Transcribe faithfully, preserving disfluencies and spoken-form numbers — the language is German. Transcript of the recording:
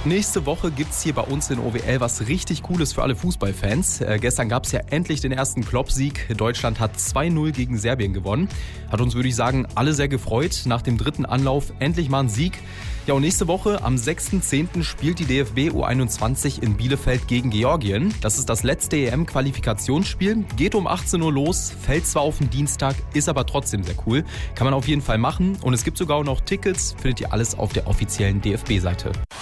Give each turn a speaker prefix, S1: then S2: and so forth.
S1: Nächste Woche gibt's hier bei uns in O W L was richtig Cooles für alle Fußballfans. Äh, gestern gab's ja endlich den ersten Klopp-Sieg. Deutschland hat zwei null gegen Serbien gewonnen. Hat uns, würde ich sagen, alle sehr gefreut. Nach dem dritten Anlauf endlich mal ein Sieg. Ja, und nächste Woche am sechsten zehnten spielt die D F B U einundzwanzig in Bielefeld gegen Georgien. Das ist das letzte E M-Qualifikationsspiel. Geht um achtzehn Uhr los, fällt zwar auf den Dienstag, ist aber trotzdem sehr cool. Kann man auf jeden Fall machen. Und es gibt sogar auch noch Tickets. Findet ihr alles auf der offiziellen D F B-Seite.